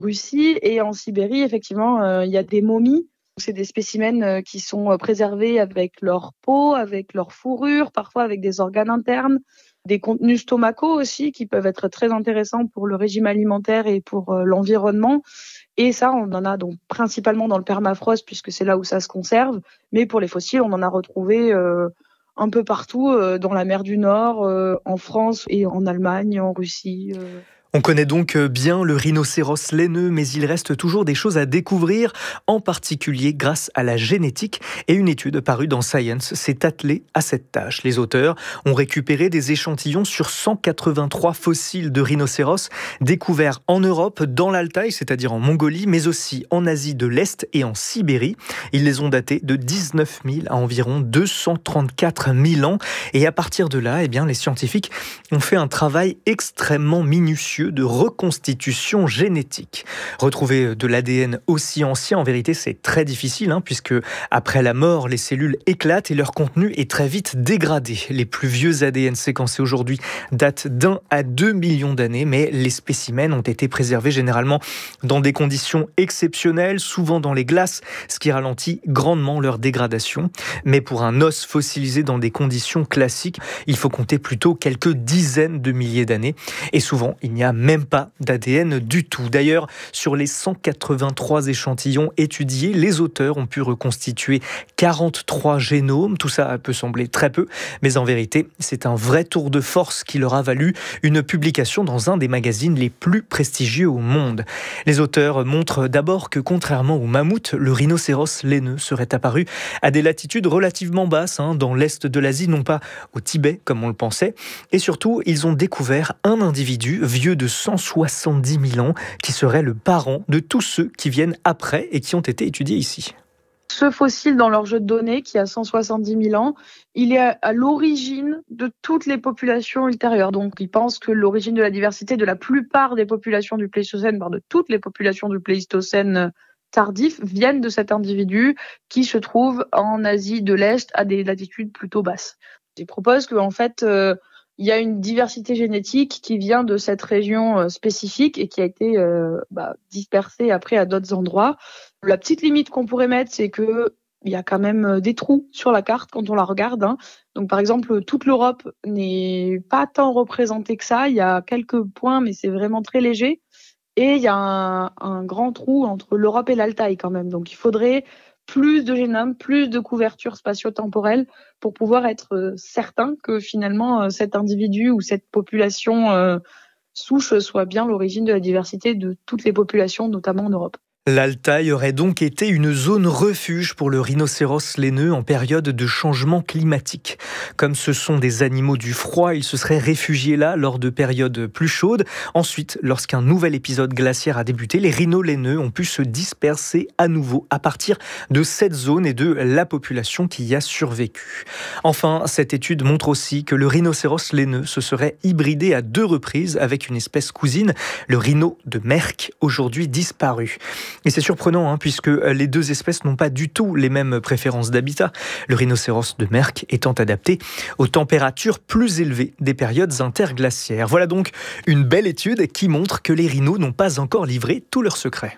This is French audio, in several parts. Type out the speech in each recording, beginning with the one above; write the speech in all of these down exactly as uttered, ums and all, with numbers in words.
Russie et en Sibérie, effectivement, euh, il y a des momies. C'est des spécimens euh, qui sont préservés avec leur peau, avec leur fourrure, parfois avec des organes internes, des contenus stomacaux aussi qui peuvent être très intéressants pour le régime alimentaire et pour euh, l'environnement. Et ça, on en a donc principalement dans le permafrost puisque c'est là où ça se conserve. Mais pour les fossiles, on en a retrouvé euh, un peu partout euh, dans la mer du Nord, euh, en France et en Allemagne, en Russie. Euh. On connaît donc bien le rhinocéros laineux, mais il reste toujours des choses à découvrir, en particulier grâce à la génétique. Et une étude parue dans Science s'est attelée à cette tâche. Les auteurs ont récupéré des échantillons sur cent quatre-vingt-trois fossiles de rhinocéros découverts en Europe, dans l'Altaï, c'est-à-dire en Mongolie, mais aussi en Asie de l'Est et en Sibérie. Ils les ont datés de dix-neuf mille à environ deux cent trente-quatre mille ans. Et à partir de là, eh bien, les scientifiques ont fait un travail extrêmement minutieux de reconstitution génétique. Retrouver de l'A D N aussi ancien, en vérité, c'est très difficile, hein, puisque après la mort, les cellules éclatent et leur contenu est très vite dégradé. Les plus vieux A D N séquencés aujourd'hui datent d'un à deux millions d'années, mais les spécimens ont été préservés généralement dans des conditions exceptionnelles, souvent dans les glaces, ce qui ralentit grandement leur dégradation. Mais pour un os fossilisé dans des conditions classiques, il faut compter plutôt quelques dizaines de milliers d'années. Et souvent, il n'y a même pas d'A D N du tout. D'ailleurs, sur les cent quatre-vingt-trois échantillons étudiés, les auteurs ont pu reconstituer quarante-trois génomes. Tout ça peut sembler très peu, mais en vérité, c'est un vrai tour de force qui leur a valu une publication dans un des magazines les plus prestigieux au monde. Les auteurs montrent d'abord que, contrairement au mammouth, le rhinocéros laineux serait apparu à des latitudes relativement basses, hein, dans l'est de l'Asie, non pas au Tibet comme on le pensait. Et surtout, ils ont découvert un individu vieux de cent soixante-dix mille ans, qui serait le parent de tous ceux qui viennent après et qui ont été étudiés ici. Ce fossile dans leur jeu de données, qui a cent soixante-dix mille ans, il est à, à l'origine de toutes les populations ultérieures. Donc, ils pensent que l'origine de la diversité de la plupart des populations du Pléistocène, voire de toutes les populations du Pléistocène tardif, viennent de cet individu qui se trouve en Asie de l'Est à des latitudes plutôt basses. Ils proposent qu'en fait, euh, il y a une diversité génétique qui vient de cette région spécifique et qui a été euh, bah, dispersée après à d'autres endroits. La petite limite qu'on pourrait mettre, c'est que il y a quand même des trous sur la carte quand on la regarde, hein. Donc par exemple, toute l'Europe n'est pas tant représentée que ça. Il y a quelques points, mais c'est vraiment très léger. Et il y a un, un grand trou entre l'Europe et l'Altaï quand même. Donc il faudrait plus de génomes, plus de couverture spatio-temporelle pour pouvoir être certain que finalement cet individu ou cette population euh, souche soit bien l'origine de la diversité de toutes les populations, notamment en Europe. L'Altaï aurait donc été une zone refuge pour le rhinocéros laineux en période de changement climatique. Comme ce sont des animaux du froid, ils se seraient réfugiés là lors de périodes plus chaudes. Ensuite, lorsqu'un nouvel épisode glaciaire a débuté, les rhinos laineux ont pu se disperser à nouveau à partir de cette zone et de la population qui y a survécu. Enfin, cette étude montre aussi que le rhinocéros laineux se serait hybridé à deux reprises avec une espèce cousine, le rhino de Merck, aujourd'hui disparu. Et c'est surprenant, hein, puisque les deux espèces n'ont pas du tout les mêmes préférences d'habitat. Le rhinocéros de Merck étant adapté aux températures plus élevées des périodes interglaciaires. Voilà donc une belle étude qui montre que les rhinos n'ont pas encore livré tous leurs secrets.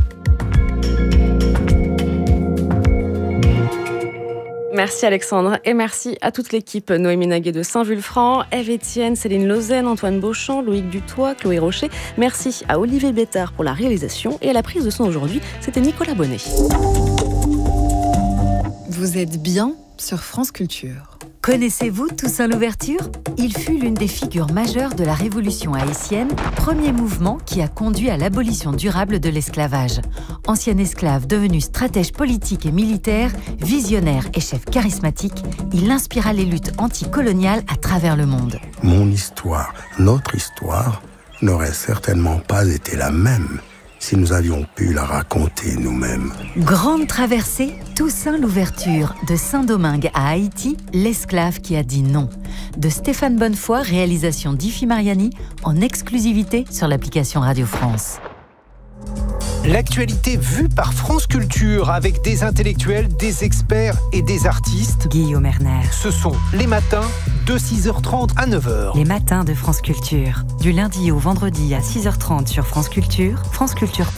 Merci Alexandre et merci à toute l'équipe. Noémie Naguet de Saint-Vulfranc, Ève Etienne, Céline Lausanne, Antoine Beauchamp, Loïc Dutoit, Chloé Rocher. Merci à Olivier Bétard pour la réalisation et à la prise de son aujourd'hui, c'était Nicolas Bonnet. Vous êtes bien sur France Culture. Connaissez-vous Toussaint Louverture ? Il fut l'une des figures majeures de la Révolution haïtienne, premier mouvement qui a conduit à l'abolition durable de l'esclavage. Ancien esclave devenu stratège politique et militaire, visionnaire et chef charismatique, il inspira les luttes anticoloniales à travers le monde. Mon histoire, notre histoire, n'aurait certainement pas été la même si nous avions pu la raconter nous-mêmes. Grande traversée, Toussaint Louverture, de Saint-Domingue à Haïti, l'esclave qui a dit non. De Stéphane Bonnefoy, réalisation d'Ifi Mariani, en exclusivité sur l'application Radio France. L'actualité vue par France Culture avec des intellectuels, des experts et des artistes. Guillaume Erner. Ce sont les matins de six heures trente à neuf heures. Les matins de France Culture. Du lundi au vendredi à six heures trente sur France Culture, franceculture point com.